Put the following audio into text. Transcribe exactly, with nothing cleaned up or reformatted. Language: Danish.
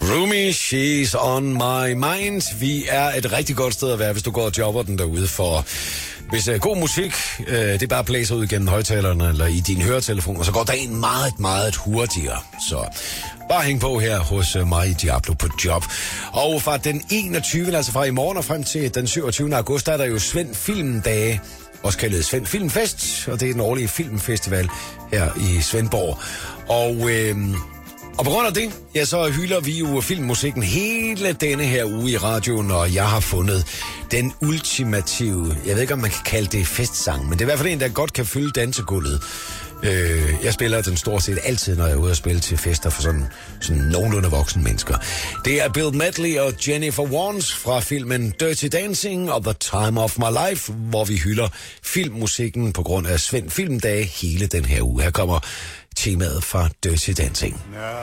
Rumi, she's on my mind. Vi er et rigtig godt sted at være, hvis du går og jobber den derude, for hvis uh, god musik, uh, det bare blæser ud gennem højtalerne eller i din høretelefoner, så går dagen meget, meget hurtigere. Så bare hæng på her hos uh, mig i Diablo på job. Og fra den enogtyvende, altså fra i morgen og frem til den syvogtyvende august, der er der jo Svend Filmdage, også kaldet Svend Filmfest, og det er den årlige filmfestival her i Svendborg. Og... Øh, Og på grund af det, ja, så hylder vi jo filmmusikken hele denne her uge i radioen, og jeg har fundet den ultimative, jeg ved ikke, om man kan kalde det festsang, men det er i hvert fald en, der godt kan fylde dansegulvet. Øh, jeg spiller den stort set altid, når jeg er ude og spille til fester for sådan, sådan nogenlunde voksne mennesker. Det er Bill Medley og Jennifer Warnes fra filmen Dirty Dancing og The Time of My Life, hvor vi hylder filmmusikken på grund af Svend Filmdage hele den her uge. Her kommer temaet fra Dirty Dancing.